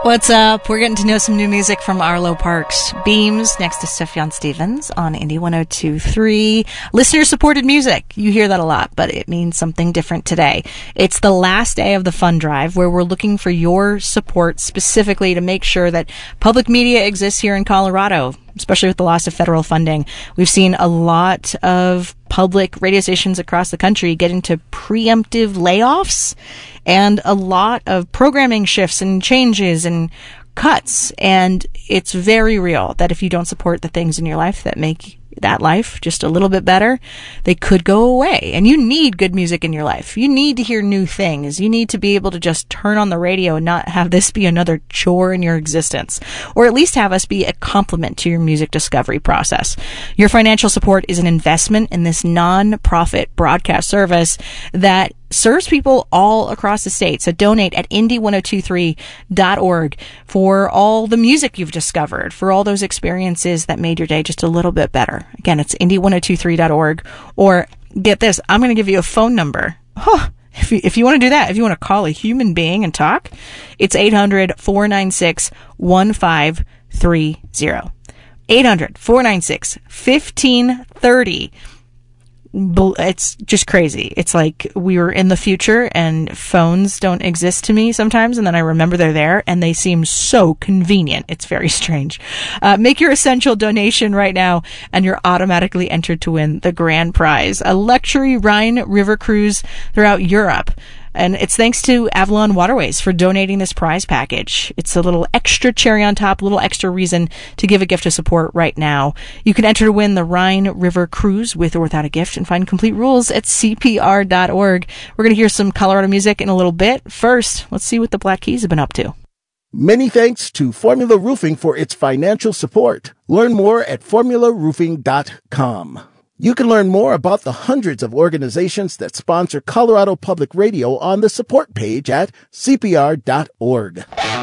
What's up? We're getting to know some new music from Arlo Parks. Beams next to Sufjan Stevens on Indie 102.3. Listener-supported music. You hear that a lot, but it means something different today. It's the last day of the fund drive where we're looking for your support specifically to make sure that public media exists here in Colorado, especially with the loss of federal funding. We've seen a lot of public radio stations across the country get into preemptive layoffs and a lot of programming shifts and changes and cuts. And it's very real that if you don't support the things in your life that make that life just a little bit better, they could go away. And you need good music in your life. You need to hear new things. You need to be able to just turn on the radio and not have this be another chore in your existence, or at least have us be a complement to your music discovery process. Your financial support is an investment in this non-profit broadcast service that serves people all across the state. So donate at indie1023.org for all the music you've discovered, for all those experiences that made your day just a little bit better. Again, it's indie1023.org. Or get this, I'm going to give you a phone number. If you want to do that, if you want to call a human being and talk, it's 800-496-1530. 800-496-1530. It's just crazy. It's like we were in the future and phones don't exist to me sometimes, and then I remember they're there and they seem so convenient. It's very strange. Make your essential donation right now and you're automatically entered to win the grand prize, a luxury Rhine River cruise throughout Europe. And it's thanks to Avalon Waterways for donating this prize package. It's a little extra cherry on top, a little extra reason to give a gift of support right now. You can enter to win the Rhine River Cruise with or without a gift and find complete rules at CPR.org. We're going to hear some Colorado music in a little bit. First, let's see what the Black Keys have been up to. Many thanks to Formula Roofing for its financial support. Learn more at formularoofing.com. You can learn more about the hundreds of organizations that sponsor Colorado Public Radio on the support page at CPR.org.